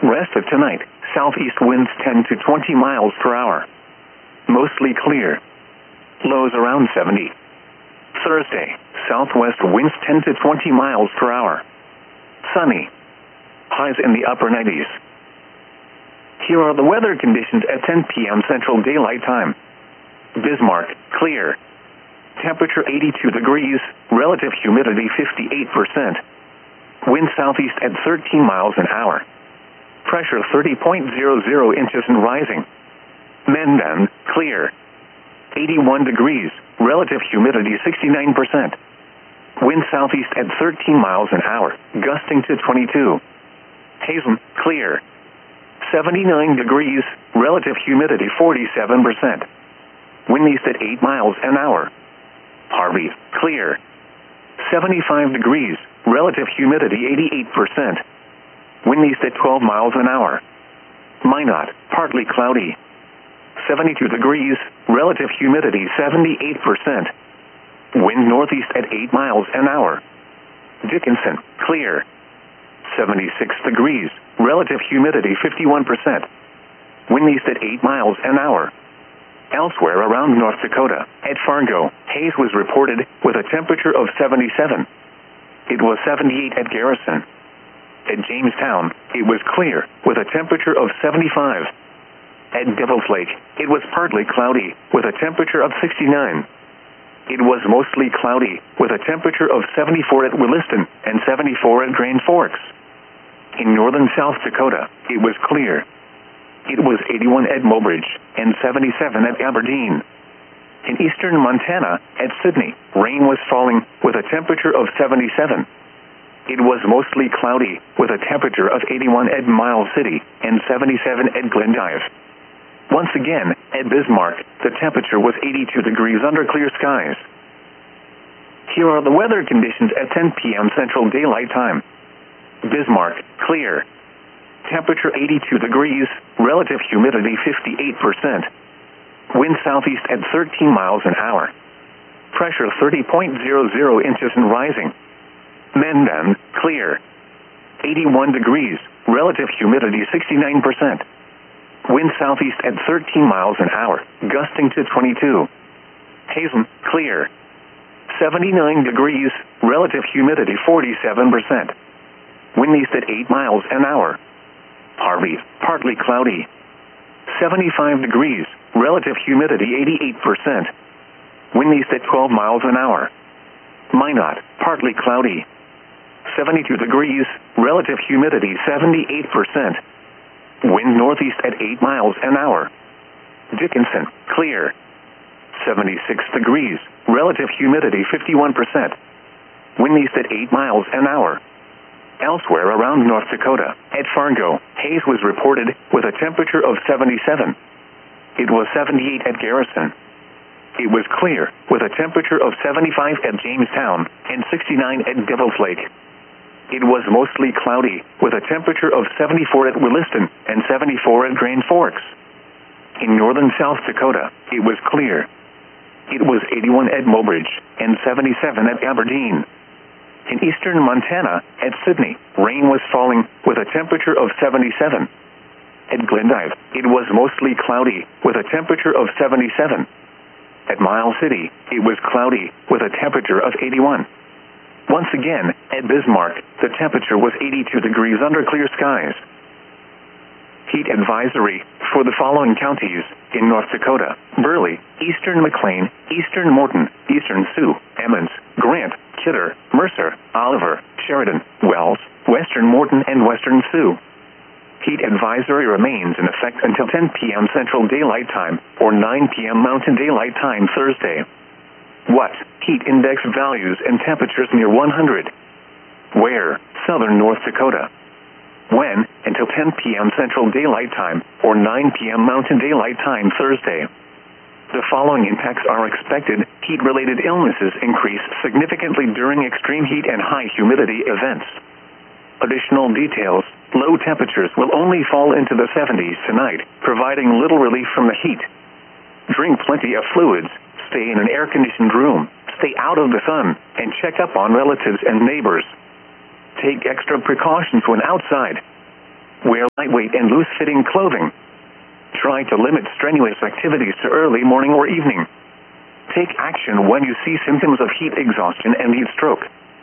Rest of tonight, southeast winds 10 to 20 miles per hour. Mostly clear. Lows around 70. Thursday, southwest winds 10 to 20 miles per hour. Sunny. Highs in the upper 90s. Here are the weather conditions at 10 p.m. Central Daylight Time. Bismarck, clear. Temperature 82 degrees, relative humidity 58%. Wind southeast at 13 miles an hour. Pressure 30.00 inches and rising. Menden, clear. 81 degrees, relative humidity 69%. Wind southeast at 13 miles an hour, gusting to 22. Hazen, clear. 79 degrees, relative humidity 47%. Wind east at 8 miles an hour. Harvey, clear. 75 degrees, relative humidity 88%. Wind east at 12 miles an hour. Minot, partly cloudy. 72 degrees, relative humidity 78%. Wind northeast at 8 miles an hour. Dickinson, clear. 76 degrees, relative humidity 51%. Wind east at 8 miles an hour. Elsewhere around North Dakota, at Fargo, haze was reported with a temperature of 77. It was 78 at Garrison. At Jamestown, it was clear with a temperature of 75. At Devil's Lake, it was partly cloudy with a temperature of 69. It was mostly cloudy with a temperature of 74 at Williston and 74 at Grand Forks. In northern South Dakota, it was clear. It was 81 at Mobridge and 77 at Aberdeen. In eastern Montana, at Sydney, rain was falling with a temperature of 77. It was mostly cloudy with a temperature of 81 at Miles City and 77 at Glendive. Once again, at Bismarck, the temperature was 82 degrees under clear skies. Here are the weather conditions at 10 p.m. Central Daylight Time. Bismarck, clear. Temperature 82 degrees, relative humidity 58%. Wind southeast at 13 miles an hour. Pressure 30.00 inches and rising. Menden, clear. 81 degrees, relative humidity 69%. Wind southeast at 13 miles an hour, gusting to 22. Hazen, clear. 79 degrees, relative humidity 47%. Wind east at 8 miles an hour. Harvey, partly cloudy. 75 degrees, relative humidity 88%. Wind east at 12 miles an hour. Minot, partly cloudy. 72 degrees, relative humidity 78%. Wind northeast at 8 miles an hour. Dickinson, clear. 76 degrees, relative humidity 51%. Wind east at 8 miles an hour. Elsewhere around North Dakota, at Fargo, haze was reported with a temperature of 77. It was 78 at Garrison. It was clear with a temperature of 75 at Jamestown and 69 at Devil's Lake. It was mostly cloudy with a temperature of 74 at Williston and 74 at Grand Forks. In northern South Dakota, it was clear. It was 81 at Mobridge and 77 at Aberdeen. In eastern Montana, at Sydney, rain was falling with a temperature of 77. At Glendive, it was mostly cloudy with a temperature of 77. At Miles City, it was cloudy with a temperature of 81. Once again, at Bismarck, the temperature was 82 degrees under clear skies. Heat advisory for the following counties in North Dakota: Burley, eastern McLean, eastern Morton, eastern Sioux, Emmons, Grant, Kidder, Mercer, Oliver, Sheridan, Wells, western Morton, and western Sioux. Heat advisory remains in effect until 10 p.m. Central Daylight Time or 9 p.m. Mountain Daylight Time Thursday. What? Heat index values and temperatures near 100. Where? Southern North Dakota. When? Until 10 p.m. Central Daylight Time or 9 p.m. Mountain Daylight Time Thursday. The following impacts are expected. Heat-related illnesses increase significantly during extreme heat and high humidity events. Additional details: low temperatures will only fall into the 70s tonight, providing little relief from the heat. Drink plenty of fluids, stay in an air-conditioned room, stay out of the sun, and check up on relatives and neighbors. Take extra precautions when outside. Wear lightweight and loose-fitting clothing. Try to limit strenuous activities to early morning or evening. Take action when you see symptoms of heat exhaustion and heat stroke.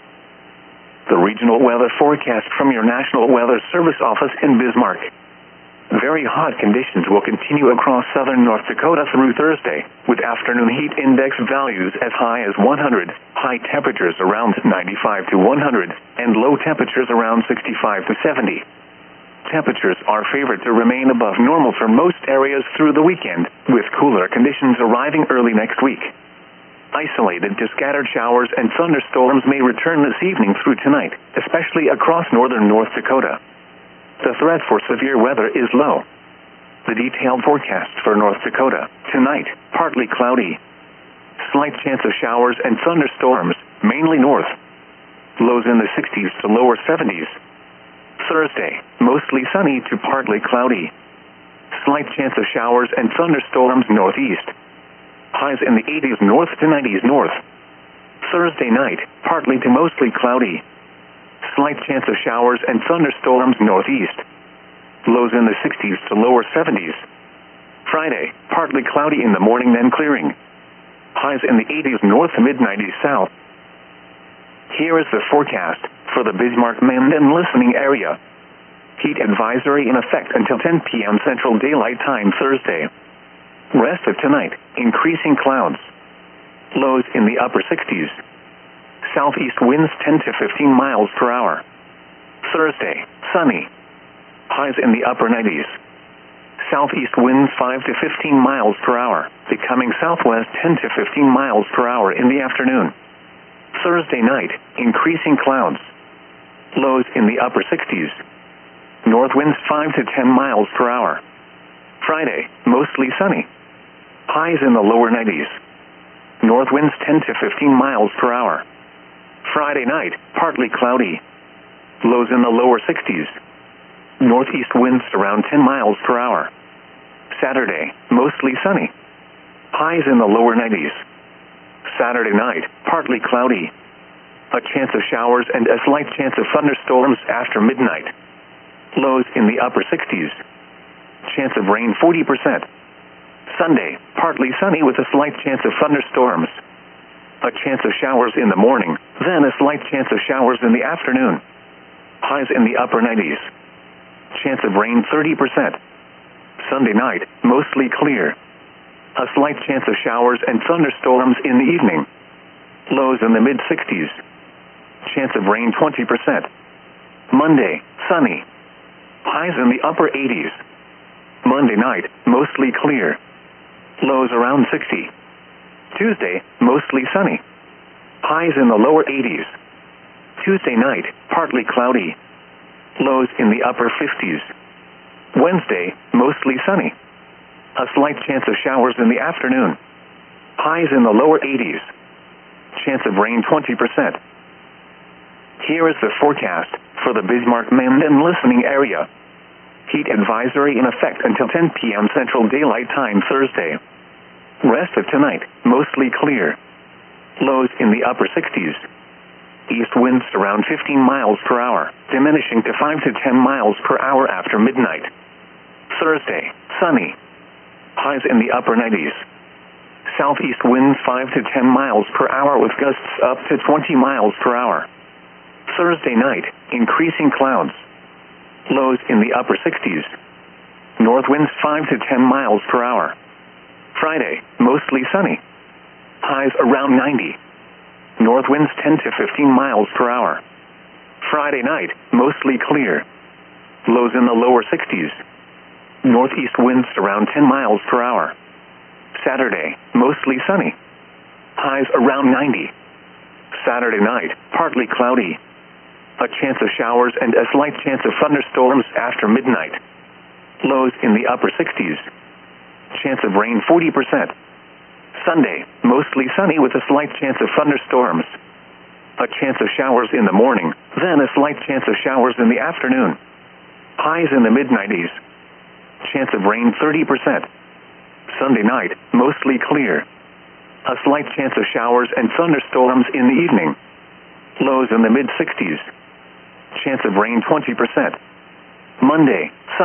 The regional weather forecast from your National Weather Service office in Bismarck. Very hot conditions will continue across southern North Dakota through Thursday, with afternoon heat index values as high as 100, high temperatures around 95 to 100, and low temperatures around 65 to 70. Temperatures are favored to remain above normal for most areas through the weekend, with cooler conditions arriving early next week. Isolated to scattered showers and thunderstorms may return this evening through tonight, especially across northern North Dakota. The threat for severe weather is low. The detailed forecast for North Dakota: tonight, partly cloudy. Slight chance of showers and thunderstorms, mainly north. Lows in the 60s to lower 70s. Thursday, mostly sunny to partly cloudy. Slight chance of showers and thunderstorms northeast. Highs in the 80s north to 90s north. Thursday night, partly to mostly cloudy. Slight chance of showers and thunderstorms northeast. Lows in the 60s to lower 70s. Friday, partly cloudy in the morning then clearing. Highs in the 80s north to mid-90s south. Here is the forecast for the Bismarck-Menden listening area. Heat advisory in effect until 10 p.m. Central Daylight Time Thursday. Rest of tonight, increasing clouds. Lows in the upper 60s. Southeast winds 10 to 15 miles per hour. Thursday, sunny. Highs in the upper 90s. Southeast winds 5 to 15 miles per hour, becoming southwest 10 to 15 miles per hour in the afternoon. Thursday night, increasing clouds. Lows in the upper 60s. North winds 5 to 10 miles per hour. Friday, mostly sunny. Highs in the lower 90s. North winds 10 to 15 miles per hour. Friday night, partly cloudy. Lows in the lower 60s. Northeast winds around 10 miles per hour. Saturday, mostly sunny. Highs in the lower 90s. Saturday night, partly cloudy. A chance of showers and a slight chance of thunderstorms after midnight. Lows in the upper 60s. Chance of rain 40%. Sunday, partly sunny with a slight chance of thunderstorms. A chance of showers in the morning, then a slight chance of showers in the afternoon. Highs in the upper 90s. Chance of rain 30%. Sunday night, mostly clear. A slight chance of showers and thunderstorms in the evening. Lows in the mid-60s. Chance of rain 20%. Monday, sunny. Highs in the upper 80s. Monday night, mostly clear. Lows around 60. Tuesday, mostly sunny. Highs in the lower 80s. Tuesday night, partly cloudy. Lows in the upper 50s. Wednesday, mostly sunny. A slight chance of showers in the afternoon. Highs in the lower 80s. Chance of rain 20%. Here is the forecast for the Bismarck-Menden listening area. Heat advisory in effect until 10 p.m. Central Daylight Time Thursday. Rest of tonight, mostly clear. Lows in the upper 60s. East winds around 15 miles per hour, diminishing to 5 to 10 miles per hour after midnight. Thursday, sunny. Highs in the upper 90s. Southeast winds 5 to 10 miles per hour with gusts up to 20 miles per hour. Thursday night, increasing clouds. Lows in the upper 60s. North winds 5 to 10 miles per hour. Friday, mostly sunny. Highs around 90. North winds 10 to 15 miles per hour. Friday night, mostly clear. Lows in the lower 60s. Northeast winds around 10 miles per hour. Saturday, mostly sunny. Highs around 90. Saturday night, partly cloudy. A chance of showers and a slight chance of thunderstorms after midnight. Lows in the upper 60s. Chance of rain 40%. Sunday, mostly sunny with a slight chance of thunderstorms. A chance of showers in the morning, then a slight chance of showers in the afternoon. Highs in the mid-90s. Chance of rain 30%. Sunday night, mostly clear. A slight chance of showers and thunderstorms in the evening. Lows in the mid-60s. Chance of rain 20%. Monday,